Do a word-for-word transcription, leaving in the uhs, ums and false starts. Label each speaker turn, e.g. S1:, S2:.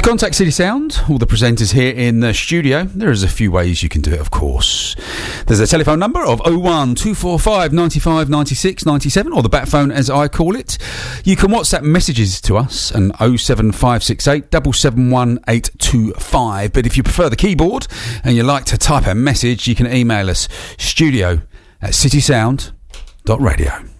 S1: contact City Sound, all the presenters here in the studio, there is a few ways you can do it, of course. There's a telephone number of oh one two four five nine five nine six nine seven, or the bat phone as I call it. You can WhatsApp messages to us and oh seven five six eight seven seven one eight two five. But if you prefer the keyboard and you like to type a message, you can email us studio at citysound dot radio.